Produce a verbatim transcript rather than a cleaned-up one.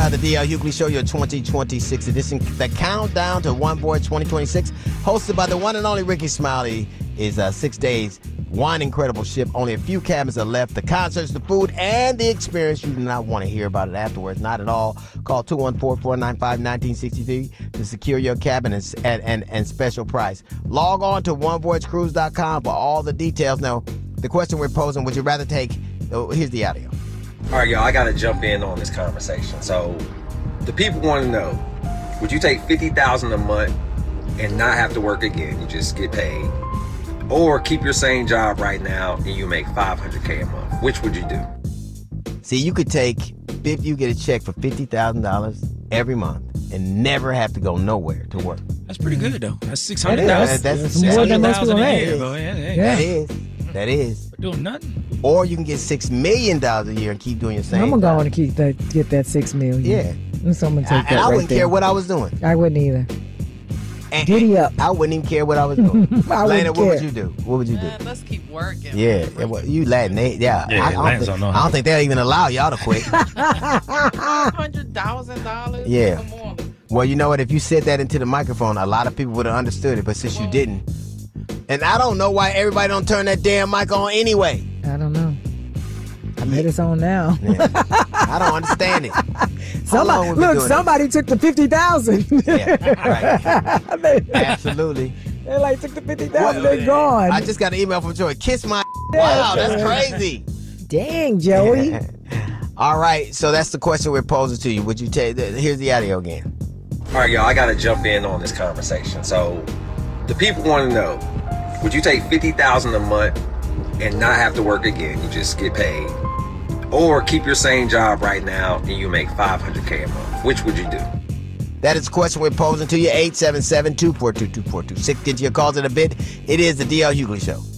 uh, the D L Hughley Show, your twenty twenty-six edition. The countdown to One Voyage twenty twenty-six, hosted by the one and only Rickey Smiley, is uh, six days. One incredible ship. Only a few cabins are left. The concerts, the food, and the experience. You do not want to hear about it afterwards. Not at all. Call two one four, four nine five, one nine six three to secure your cabin and, and, and, and special price. Log on to one voyage cruise dot com for all the details. Now, the question we're posing, would you rather take... Oh, here's the audio. All right, y'all, I got to jump in on this conversation. So the people want to know, would you take fifty thousand dollars a month and not have to work again? You just get paid. Or keep your same job right now and you make five hundred K a month. Which would you do? See, you could take, if you get a check for fifty thousand dollars every month and never have to go nowhere to work. That's pretty good, though. That's six hundred thousand That's, dollars. that's more than most people a make. year, bro. Yeah, yeah. Yeah. That is. That is. Doing nothing. Or you can get six million dollars a year and keep doing your same I'm gonna go job. on and keep that, get that six million. Yeah. And so I'm gonna I, take and that I right wouldn't there. care what I was doing. I wouldn't either. And, Giddy up. I wouldn't even care what I was doing. I Lena, wouldn't what would care. you do? What would you do? Man, let's keep working. Yeah, yeah, well, you Latin, they, yeah. Yeah, I, I, don't Latins think, don't know I how don't think they'll even allow y'all to quit. Five hundred thousand dollars. Yeah. Well, you know what? If you said that into the microphone, a lot of people would have understood it. But since you didn't, and I don't know why everybody don't turn that damn mic on anyway. I don't know. I bet it's on now. Yeah. I don't understand it. Somebody, look, somebody took the fifty thousand. Yeah, right. Absolutely. They like took the fifty thousand. They're gone. I just got an email from Joey. Kiss my. Wow, that's crazy. Dang, Joey. All right, so that's the question we're posing to you. Would you take? Here's the audio again. All right, y'all, I got to jump in on this conversation. So the people want to know, would you take fifty thousand dollars a month and not have to work again? You just get paid. Or keep your same job right now and you make five hundred K a month. Which would you do? That is the question we're posing to you. eight seven seven, two four two, two four two six. Get your calls in a bit. It is the D L Hughley Show.